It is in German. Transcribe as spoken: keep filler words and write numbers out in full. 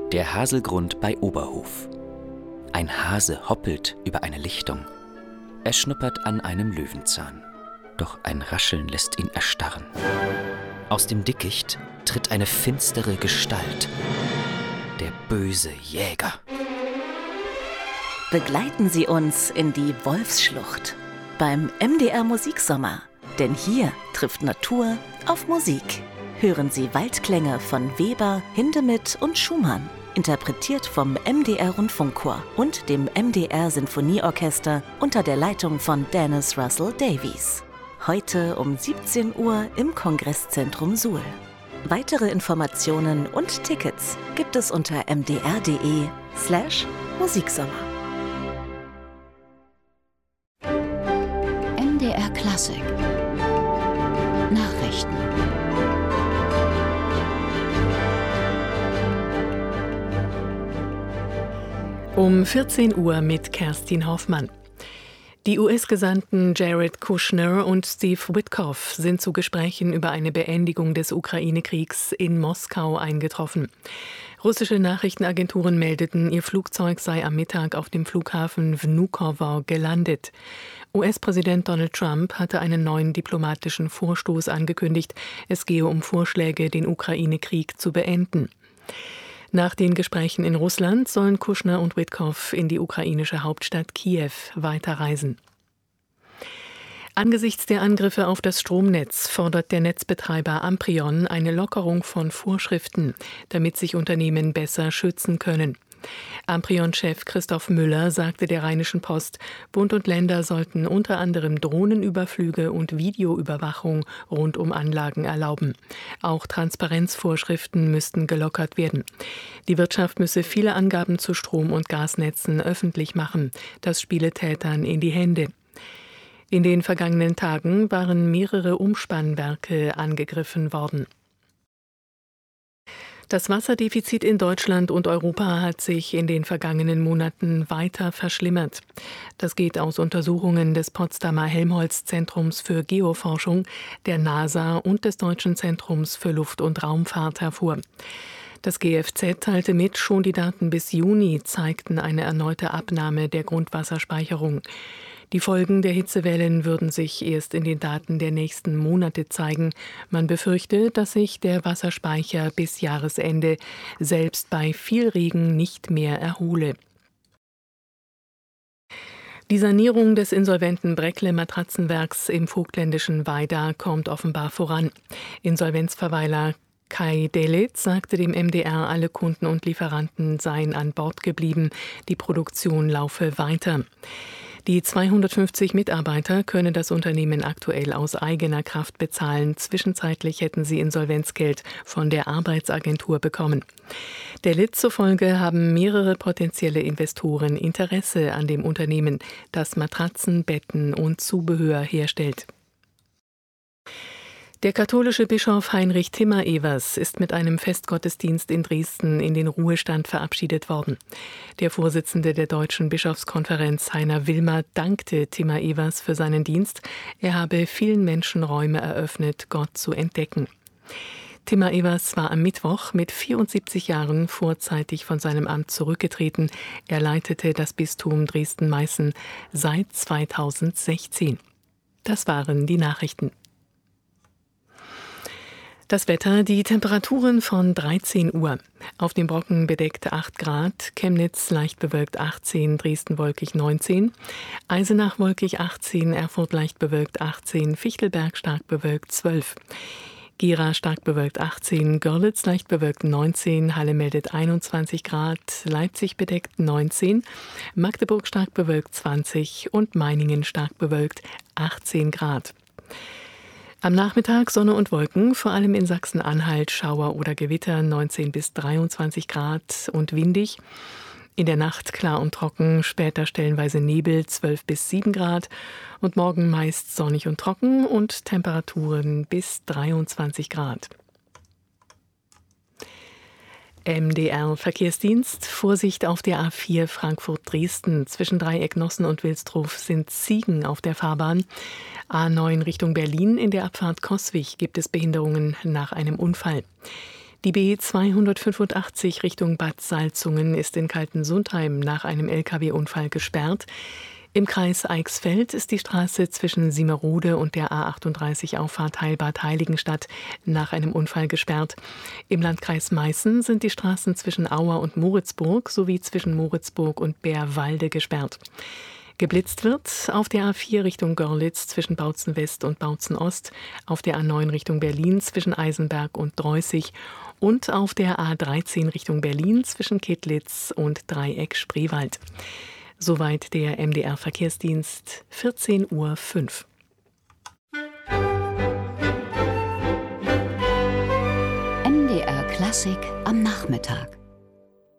Der Haselgrund bei Oberhof. Ein Hase hoppelt über eine Lichtung. Er schnuppert an einem Löwenzahn. Doch ein Rascheln lässt ihn erstarren. Aus dem Dickicht tritt eine finstere Gestalt. Der böse Jäger. Begleiten Sie uns in die Wolfsschlucht beim M D R Musiksommer. Denn hier trifft Natur auf Musik. Hören Sie Waldklänge von Weber, Hindemith und Schumann. Interpretiert vom M D R Rundfunkchor und dem M D R Sinfonieorchester unter der Leitung von Dennis Russell Davies. Heute um siebzehn Uhr im Kongresszentrum Suhl. Weitere Informationen und Tickets gibt es unter mdr.de slash Musiksommer. M D R Klassik Nachrichten. Um vierzehn Uhr mit Kerstin Hoffmann. Die U S-Gesandten Jared Kushner und Steve Witkoff sind zu Gesprächen über eine Beendigung des Ukraine-Kriegs in Moskau eingetroffen. Russische Nachrichtenagenturen meldeten, ihr Flugzeug sei am Mittag auf dem Flughafen Vnukovo gelandet. U S-Präsident Donald Trump hatte einen neuen diplomatischen Vorstoß angekündigt. Es gehe um Vorschläge, den Ukraine-Krieg zu beenden. Nach den Gesprächen in Russland sollen Kushner und Witkoff in die ukrainische Hauptstadt Kiew weiterreisen. Angesichts der Angriffe auf das Stromnetz fordert der Netzbetreiber Amprion eine Lockerung von Vorschriften, damit sich Unternehmen besser schützen können. Amprion-Chef Christoph Müller sagte der Rheinischen Post, Bund und Länder sollten unter anderem Drohnenüberflüge und Videoüberwachung rund um Anlagen erlauben. Auch Transparenzvorschriften müssten gelockert werden. Die Wirtschaft müsse viele Angaben zu Strom- und Gasnetzen öffentlich machen. Das spiele Tätern in die Hände. In den vergangenen Tagen waren mehrere Umspannwerke angegriffen worden. Das Wasserdefizit in Deutschland und Europa hat sich in den vergangenen Monaten weiter verschlimmert. Das geht aus Untersuchungen des Potsdamer Helmholtz-Zentrums für Geoforschung, der NASA und des Deutschen Zentrums für Luft- und Raumfahrt hervor. Das G F Z teilte mit, schon die Daten bis Juni zeigten eine erneute Abnahme der Grundwasserspeicherung. Die Folgen der Hitzewellen würden sich erst in den Daten der nächsten Monate zeigen. Man befürchte, dass sich der Wasserspeicher bis Jahresende selbst bei viel Regen nicht mehr erhole. Die Sanierung des insolventen Breckle-Matratzenwerks im vogtländischen Weida kommt offenbar voran. Insolvenzverweiler Kai Delitz sagte dem M D R, alle Kunden und Lieferanten seien an Bord geblieben. Die Produktion laufe weiter. Die zweihundertfünfzig Mitarbeiter könne das Unternehmen aktuell aus eigener Kraft bezahlen. Zwischenzeitlich hätten sie Insolvenzgeld von der Arbeitsagentur bekommen. Der Litz zufolge haben mehrere potenzielle Investoren Interesse an dem Unternehmen, das Matratzen, Betten und Zubehör herstellt. Der katholische Bischof Heinrich Timmer-Evers ist mit einem Festgottesdienst in Dresden in den Ruhestand verabschiedet worden. Der Vorsitzende der Deutschen Bischofskonferenz, Heiner Wilmer, dankte Timmer-Evers für seinen Dienst. Er habe vielen Menschen Räume eröffnet, Gott zu entdecken. Timmer-Evers war am Mittwoch mit vierundsiebzig Jahren vorzeitig von seinem Amt zurückgetreten. Er leitete das Bistum Dresden-Meißen seit zweitausendsechzehn. Das waren die Nachrichten. Das Wetter, die Temperaturen von dreizehn Uhr. Auf dem Brocken bedeckt acht Grad, Chemnitz leicht bewölkt achtzehn, Dresden wolkig neunzehn, Eisenach wolkig achtzehn, Erfurt leicht bewölkt achtzehn, Fichtelberg stark bewölkt zwölf. Gera stark bewölkt achtzehn, Görlitz leicht bewölkt neunzehn, Halle meldet einundzwanzig Grad, Leipzig bedeckt neunzehn, Magdeburg stark bewölkt zwanzig und Meiningen stark bewölkt achtzehn Grad. Am Nachmittag Sonne und Wolken, vor allem in Sachsen-Anhalt Schauer oder Gewitter, neunzehn bis dreiundzwanzig Grad und windig. In der Nacht klar und trocken, später stellenweise Nebel, zwölf bis sieben Grad. Und morgen meist sonnig und trocken und Temperaturen bis dreiundzwanzig Grad. M D R-Verkehrsdienst. Vorsicht auf der A vier Frankfurt-Dresden. Zwischen Dreieck Nossen und Wilsdruf sind Ziegen auf der Fahrbahn. A neun Richtung Berlin. In der Abfahrt Coswig gibt es Behinderungen nach einem Unfall. Die B zweihundertfünfundachtzig Richtung Bad Salzungen ist in Kaltensundheim nach einem L K W-Unfall gesperrt. Im Kreis Eichsfeld ist die Straße zwischen Siemerode und der A achtunddreißig Auffahrt Heilbad Heiligenstadt nach einem Unfall gesperrt. Im Landkreis Meißen sind die Straßen zwischen Auer und Moritzburg sowie zwischen Moritzburg und Bärwalde gesperrt. Geblitzt wird auf der A vier Richtung Görlitz zwischen Bautzen West und Bautzen Ost, auf der A neun Richtung Berlin zwischen Eisenberg und Dreußig und auf der A dreizehn Richtung Berlin zwischen Kittlitz und Dreieck Spreewald. Soweit der M D R-Verkehrsdienst, vierzehn Uhr fünf. M D R Klassik am Nachmittag.